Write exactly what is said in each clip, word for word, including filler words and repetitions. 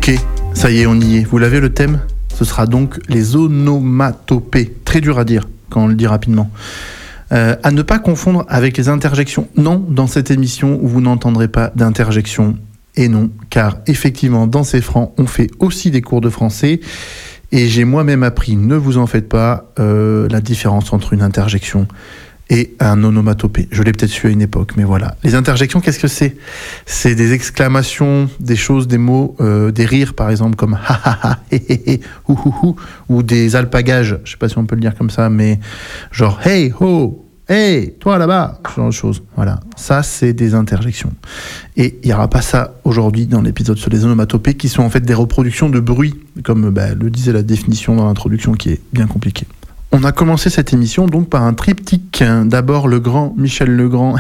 Ok, ça y est, on y est. Vous l'avez le thème ? Ce sera donc les onomatopées. Très dur à dire quand on le dit rapidement. Euh, à ne pas confondre avec les interjections. Non, dans cette émission, vous n'entendrez pas d'interjections. Et non, car effectivement, dans ces francs, on fait aussi des cours de français. Et j'ai moi-même appris, ne vous en faites pas, euh, la différence entre une interjection et un onomatopée. Je l'ai peut-être su à une époque, mais voilà. Les interjections, qu'est-ce que c'est ? C'est des exclamations, des choses, des mots, euh, des rires, par exemple, comme ha ha ha, hé hé hé, hou hou hou, ou des alpagages, je sais pas si on peut le dire comme ça, mais genre hey ho, hey, toi là-bas, ce genre de choses. Voilà. Ça, c'est des interjections. Et il n'y aura pas ça aujourd'hui dans l'épisode sur les onomatopées, qui sont en fait des reproductions de bruit, comme bah, le disait la définition dans l'introduction, qui est bien compliquée. On a commencé cette émission donc par un triptyque. D'abord le grand Michel Legrand,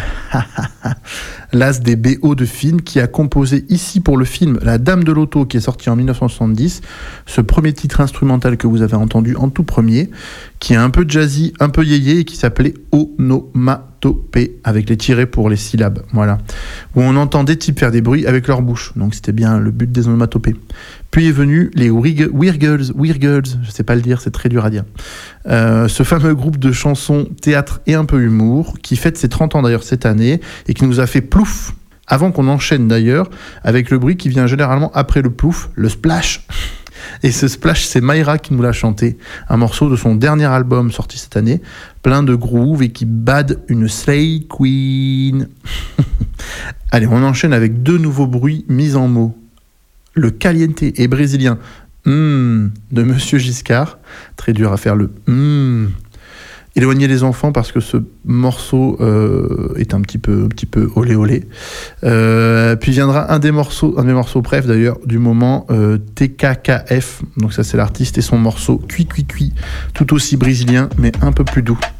l'as des B O de films, qui a composé ici pour le film La Dame de l'Auto, qui est sorti en dix-neuf cent soixante-dix, ce premier titre instrumental que vous avez entendu en tout premier, qui est un peu jazzy, un peu yéyé, et qui s'appelait Onomatopée, avec les tirets pour les syllabes, voilà, où on entend des types faire des bruits avec leur bouche, donc c'était bien le but des onomatopées. Puis est venu les Weirgirls, Weirgirls, je sais pas le dire, c'est très dur à dire. Euh, ce fameux groupe de chansons, théâtre et un peu humour, qui fête ses trente ans d'ailleurs cette année, et qui nous a fait plouf, avant qu'on enchaîne d'ailleurs, avec le bruit qui vient généralement après le plouf, le splash. Et ce splash, c'est Mayra qui nous l'a chanté, un morceau de son dernier album sorti cette année, plein de groove et qui bade une slay queen. Allez, on enchaîne avec deux nouveaux bruits mis en mots. Le caliente et brésilien mm, de Monsieur Giscard, très dur à faire le mm. Éloignez les enfants parce que ce morceau euh, est un petit peu, un petit peu olé olé. Euh, puis viendra un des morceaux, un des morceaux bref d'ailleurs du moment, euh, T K K F. Donc ça c'est l'artiste et son morceau Cui Cui Cui, tout aussi brésilien mais un peu plus doux.